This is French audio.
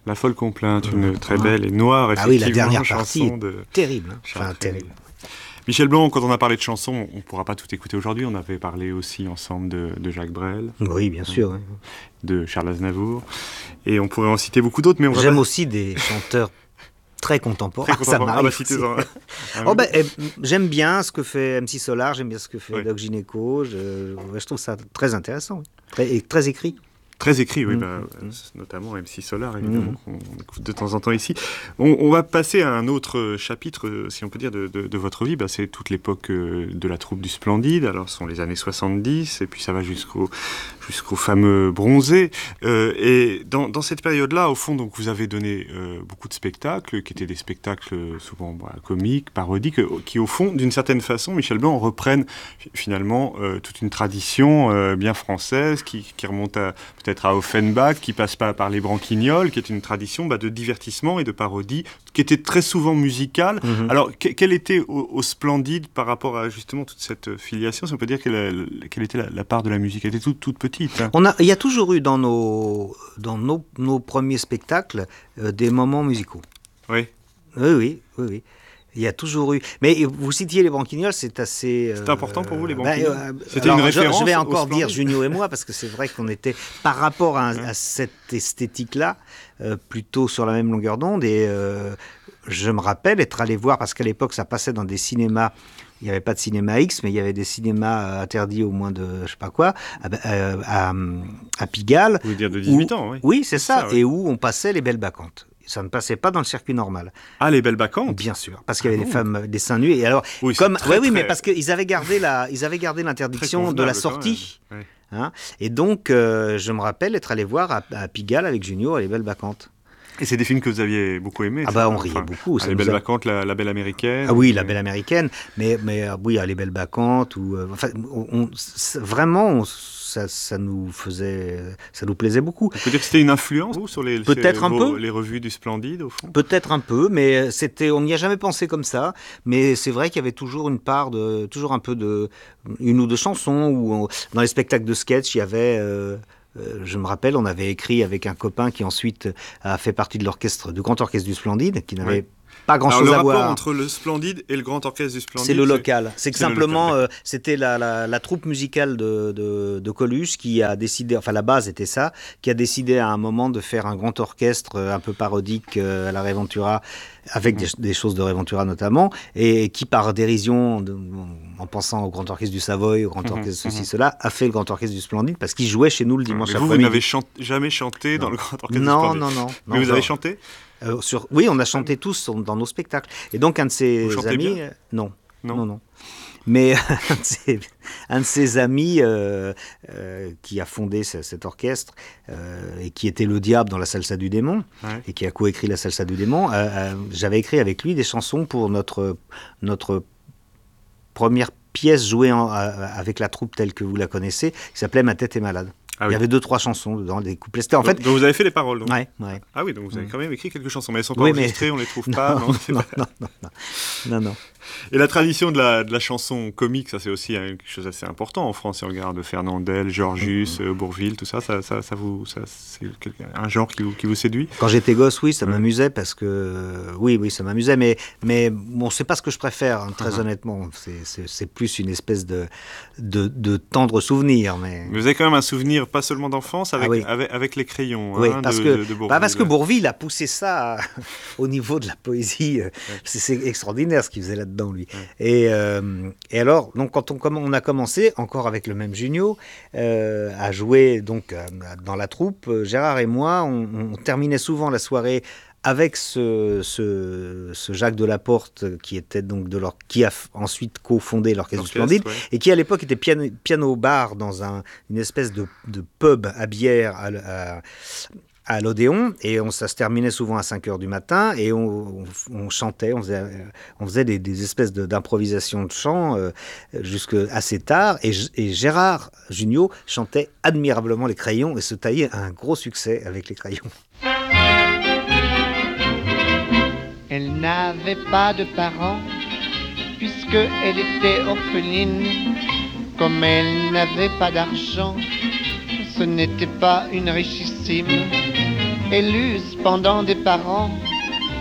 La folle complainte, une très belle et noire, effectivement, la dernière partie chanson de terrible. Terrible. Michel Blanc, quand on a parlé de chansons, on ne pourra pas tout écouter aujourd'hui. On avait parlé aussi ensemble de Jacques Brel. Oui, bien sûr. Oui. De Charles Aznavour. Et on pourrait en citer beaucoup d'autres. Mais j'aime aussi des chanteurs très contemporains. Ça m'arrive. J'aime bien ce que fait MC Solar, j'aime bien ce que fait Doc Gynéco. Je trouve ça très intéressant et très écrit. Très écrit, oui, notamment MC Solar, évidemment, qu'on écoute de temps en temps ici. On va passer à un autre chapitre, si on peut dire, de votre vie. C'est toute l'époque de la troupe du Splendide. Alors, ce sont les années 70, et puis ça va jusqu'au fameux Bronzé. Et dans cette période-là, au fond, donc, vous avez donné beaucoup de spectacles, qui étaient des spectacles souvent comiques, parodiques, qui, au fond, d'une certaine façon, Michel Blanc reprennent finalement toute une tradition bien française, qui remonte peut-être à Offenbach, qui passe pas par les Branquignoles, qui est une tradition de divertissement et de parodie, qui était très souvent musicale. Alors, quelle était au Splendide par rapport à justement toute cette filiation, si on peut dire quelle était la part de la musique? Elle était toute petite. Hein. Il y a toujours eu dans nos premiers spectacles des moments musicaux. Oui. Oui. Il y a toujours eu. Mais vous citiez les Branquignoles, c'est assez. C'est important pour vous, les Branquignoles? C'était une référence. Je vais encore dire Junio et moi, parce que c'est vrai qu'on était, par rapport à cette esthétique-là, plutôt sur la même longueur d'onde. Et je me rappelle être allé voir, parce qu'à l'époque, ça passait dans des cinémas. Il n'y avait pas de cinéma X, mais il y avait des cinémas interdits au moins de, je sais pas quoi, à Pigalle. Vous voulez dire de 18 ans, oui. Oui, c'est ça. Et où on passait les Belles Bacchantes. Ça ne passait pas dans le circuit normal. Ah, les Belles Bacchantes? Bien sûr, parce qu'il y avait des femmes, des seins nus. Et alors, mais parce qu'ils avaient gardé l'interdiction de la sortie. Ouais. Hein, et donc, je me rappelle être allé voir à Pigalle avec Junio les Belles Bacchantes. Et c'est des films que vous aviez beaucoup aimés? On riait beaucoup. Les Belles Bacchantes, la Belle Américaine. Ah oui, la Belle Américaine, mais oui, les Belles Bacchantes. Vraiment, ça nous plaisait beaucoup. On peut dire que c'était une influence sur les revues du Splendide, au fond? Peut-être un peu, mais on n'y a jamais pensé comme ça. Mais c'est vrai qu'il y avait toujours toujours un peu une ou deux chansons. Dans les spectacles de sketch, il y avait... je me rappelle, on avait écrit avec un copain qui ensuite a fait partie du Grand Orchestre du Splendide, qui n'avait pas grand-chose à voir. Le rapport entre le Splendide et le Grand Orchestre du Splendide, c'est le local. C'est que simplement, c'était la troupe musicale de Coluche qui a décidé, enfin la base était ça, qui a décidé à un moment de faire un grand orchestre un peu parodique à la Ray Ventura, avec des choses de Ray Ventura notamment, et qui par dérision, en pensant au Grand Orchestre du Savoy, au Grand Orchestre ceci, cela, a fait le Grand Orchestre du Splendide parce qu'il jouait chez nous le dimanche après-midi. Vous n'avez jamais chanté dans le Grand Orchestre du Splendide? Non. Mais vous avez chanté? Oui, on a chanté tous dans nos spectacles. Et donc un de ses amis... Non. Mais un de ses amis qui a fondé cet orchestre et qui était le diable dans la Salsa du Démon et qui a coécrit la Salsa du Démon, j'avais écrit avec lui des chansons pour notre première pièce jouée avec la troupe telle que vous la connaissez, qui s'appelait Ma tête est malade. Il y avait 2-3 chansons dedans, des couplets. Donc vous avez fait les paroles, donc. Ouais. Ah oui, donc vous avez quand même écrit quelques chansons, mais elles sont pas enregistrées, on les trouve pas. Non. Et la tradition de la chanson comique, ça c'est aussi quelque chose d'assez important en France. Si on regarde Fernandel, Georgius, Bourvil, tout ça, c'est un genre qui vous séduit? Quand j'étais gosse, oui, ça m'amusait parce que oui, ça m'amusait, mais bon, c'est pas ce que je préfère, très honnêtement. C'est plus une espèce de tendre souvenir. Mais vous avez quand même un souvenir pas seulement d'enfance avec les crayons. Oui, de Bourvil. Parce que Bourvil a poussé ça au niveau de la poésie. C'est extraordinaire ce qu'il faisait là-dedans, lui. Et alors, donc, quand on a commencé, encore avec le même Junio, à jouer donc, dans la troupe, Gérard et moi, on terminait souvent la soirée avec ce Jacques Delaporte qui était donc qui a ensuite cofondé l'Orchestre du Splendide et qui à l'époque était piano-bar dans une espèce de pub à bière à l'Odéon, et ça se terminait souvent à 5h du matin, et on chantait, on faisait des espèces d'improvisation de chant jusqu'à assez tard, et Gérard Jugnot chantait admirablement les crayons et se taillait un gros succès avec les crayons. Elle n'avait pas de parents, puisqu'elle était orpheline. Comme elle n'avait pas d'argent, ce n'était pas une richissime. élus pendant des parents